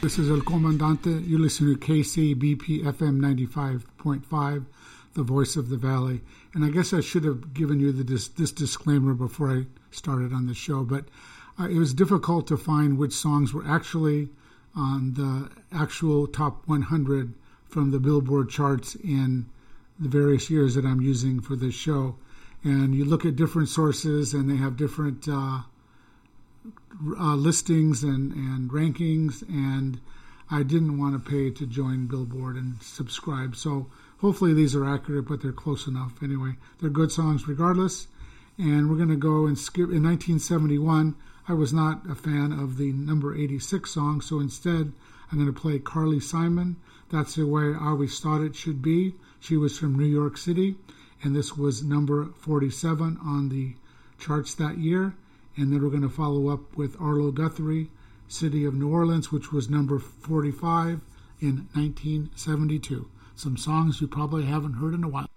This is El Comandante. You're listening to KCBP FM 95.5, the voice of the valley. And I guess I should have given you this disclaimer before I started on the show, but it was difficult to find which songs were actually on the actual top 100 from the Billboard charts in the various years that I'm using for this show. And you look at different sources, and they have different listings and rankings, and I didn't want to pay to join Billboard and subscribe. So hopefully these are accurate, but they're close enough. Anyway, they're good songs regardless. And we're going to go and skip. In 1971, I was not a fan of the number 86 song, so instead I'm going to play Carly Simon. That's the way I always thought it should be. She was from New York City, and this was number 47 on the charts that year. And then we're going to follow up with Arlo Guthrie, City of New Orleans, which was number 45 in 1972. Some songs you probably haven't heard in a while.